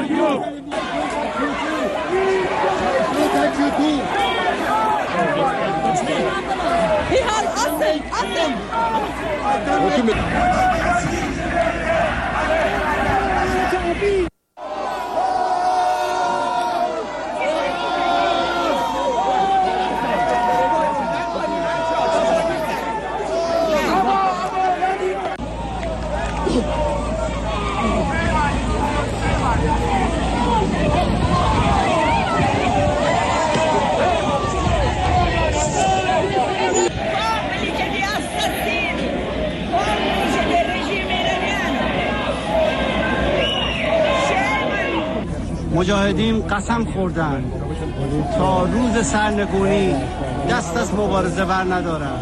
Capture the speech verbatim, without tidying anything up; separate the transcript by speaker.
Speaker 1: Bihar asıl, asıl.
Speaker 2: مجاهدین قسم خوردند تا روز سرنگونی دست از مبارزه بر ندارند.